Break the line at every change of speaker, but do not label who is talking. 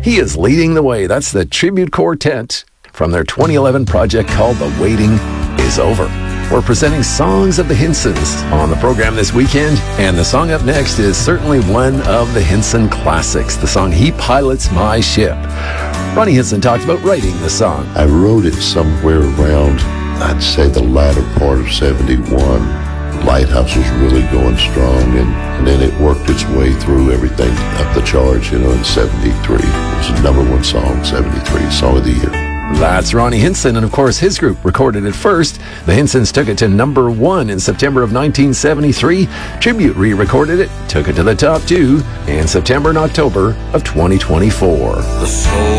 He is leading the way. That's the Tribute Quartet from their 2011 project called The Waiting is Over. We're presenting Songs of the Hinsons on the program this weekend, and the song up next is certainly one of the Hinson classics, the song He Pilots My Ship. Ronnie Hinson talks about writing the song.
I wrote it somewhere around, I'd say, the latter part of 71. Lighthouse was really going strong, and then it worked its way through everything up the charts, in 73. It was the number one song, 73, Song of the Year.
That's Ronnie Hinson, and of course his group recorded it first. The Hinsons took it to number 1 in September of 1973. Tribute re-recorded it, took it to the top 2 in September and October of 2024.
The soul